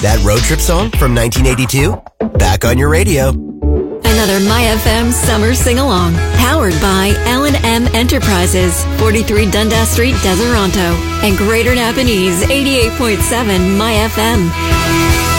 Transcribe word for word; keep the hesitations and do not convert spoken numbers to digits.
That road trip song from nineteen eighty-two? Back on your radio. Another MyFM Summer Sing-Along, powered by L and M Enterprises, forty-three Dundas Street, Deseronto, and Greater Napanese, eighty-eight point seven MyFM.